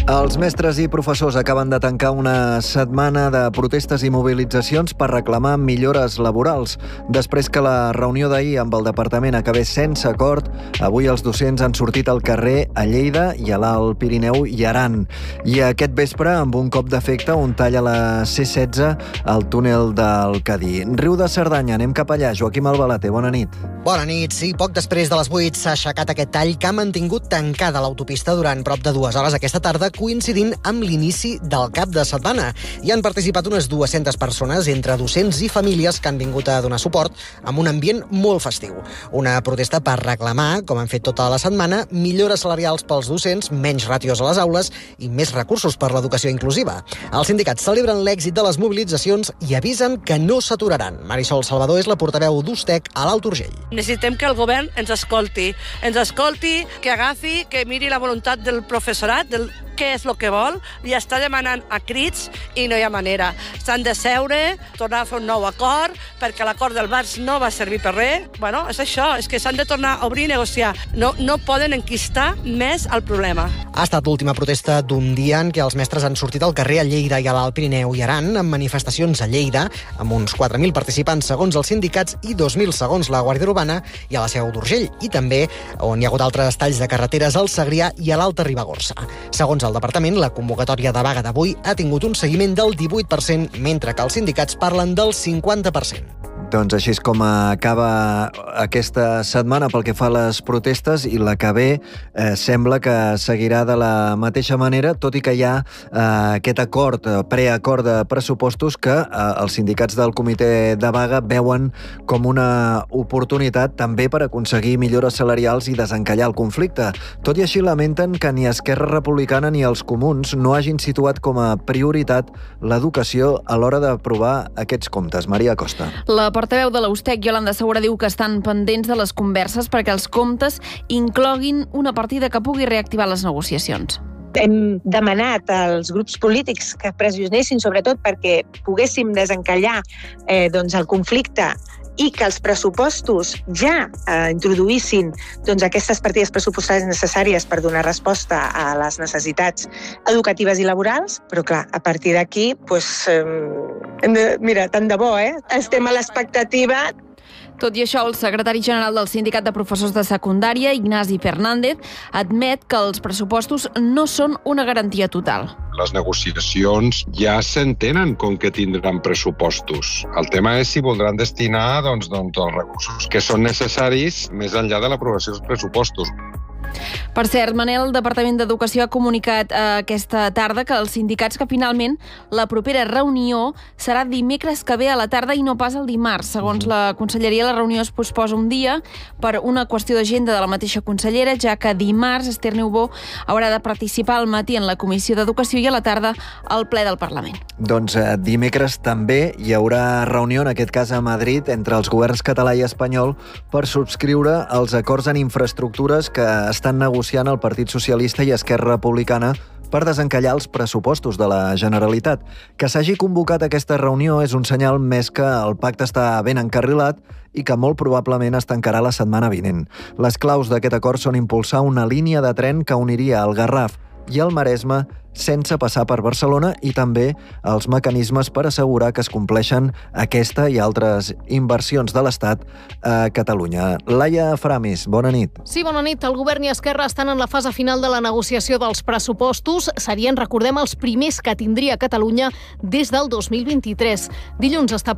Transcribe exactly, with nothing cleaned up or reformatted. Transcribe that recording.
Els mestres i professors acaben de tancar una setmana de protestes i mobilitzacions per reclamar millores laborals. Després que la reunió d'ahir amb el departament acabés sense acord, avui els docents han sortit al carrer a Lleida i a l'Alt Pirineu i Aran. I aquest vespre, amb un cop d'efecte, un tall a la C setze al túnel del Cadí. Riu de Cerdanya, anem cap allà. Joaquim Albalate, bona nit. Bona nit, sí. Poc després de les vuit s'ha aixecat aquest tall que ha mantingut tancada l'autopista durant prop de dues hores aquesta tarda, coincidint amb l'inici del cap de setmana. Hi han participat unes dues-centes persones, entre docents i famílies, que han vingut a donar suport amb un ambient molt festiu. Una protesta per reclamar, com han fet tota la setmana, millores salarials pels docents, menys ràtios a les aules i més recursos per l'educació inclusiva. Els sindicats celebren l'èxit de les mobilitzacions i avisen que no s'aturaran. Marisol Salvador és la portaveu d'Ustec a l'Alt Urgell. Necessitem que el govern ens escolti, ens escolti, que agafi, que miri la voluntat del professorat, del què és el que vol, i està demanant a crits i no hi ha manera. S'han de seure, tornar a fer un nou acord, perquè l'acord del març no va servir per res. Bueno, és això, és que s'han de tornar a obrir i negociar. No, no poden enquistar més el problema. Ha estat l'última protesta d'un dia en què els mestres han sortit al carrer a Lleida i a l'Alt Pirineu i Aran, amb manifestacions a Lleida, amb uns quatre mil participants segons els sindicats i dos mil segons la Guàrdia Urbana, i a la Seu d'Urgell, i també on hi ha hagut altres talls de carreteres al Segrià i a l'Alta Ribagorça. Segons el departament, la convocatòria de vaga d'avui ha tingut un seguiment del divuit per cent, mentre que els sindicats parlen del cinquanta per cent. Doncs així és com acaba aquesta setmana pel que fa a les protestes, i la que ve eh, sembla que seguirà de la mateixa manera, tot i que hi ha eh, aquest acord, preacord de pressupostos que eh, els sindicats del comitè de vaga veuen com una oportunitat també per aconseguir millores salarials i desencallar el conflicte. Tot i així lamenten que ni Esquerra Republicana ni els comuns no hagin situat com a prioritat l'educació a l'hora d'aprovar aquests comptes. Maria Costa. La portaveu de l'Ustec, Iolanda Segura, diu que estan pendents de les converses perquè els comptes incloguin una partida que pugui reactivar les negociacions. Hem demanat als grups polítics que pressionessin, sobretot perquè poguéssim desencallar eh, doncs el conflicte i que els pressupostos ja eh, introduïssin doncs, aquestes partides pressupostàries necessàries per donar resposta a les necessitats educatives i laborals, però clar, a partir d'aquí, doncs, eh, hem de, mira, tant de bo, eh? Estem a l'expectativa. Tot i això, el secretari general del Sindicat de Professors de Secundària, Ignasi Fernández, admet que els pressupostos no són una garantia total. Les negociacions ja s'entenen com que tindran pressupostos. El tema és si voldran destinar doncs, doncs, els recursos que són necessaris més enllà de l'aprovació dels pressupostos. Per cert, Manel, el Departament d'Educació ha comunicat eh, aquesta tarda que els sindicats que finalment la propera reunió serà dimecres que ve a la tarda i no pas el dimarts. Segons la conselleria, la reunió es posposa un dia per una qüestió d'agenda de la mateixa consellera, ja que dimarts Esther Niubó haurà de participar al matí en la Comissió d'Educació i a la tarda al ple del Parlament. Doncs eh, dimecres també hi haurà reunió, en aquest cas a Madrid, entre els governs català i espanyol per subscriure els acords en infraestructures que estan negociant el Partit Socialista i Esquerra Republicana per desencallar els pressupostos de la Generalitat. Que s'hagi convocat aquesta reunió és un senyal més que el pacte està ben encarrilat i que molt probablement es tancarà la setmana vinent. Les claus d'aquest acord són impulsar una línia de tren que uniria el Garraf i el Maresme sense passar per Barcelona, i també els mecanismes per assegurar que es compleixen aquesta i altres inversions de l'Estat a Catalunya. Laia Framis, bona nit. Sí, bona nit. El govern i Esquerra estan en la fase final de la negociació dels pressupostos. Serien, recordem, els primers que tindria Catalunya des del dos mil vint-i-tres. Dilluns està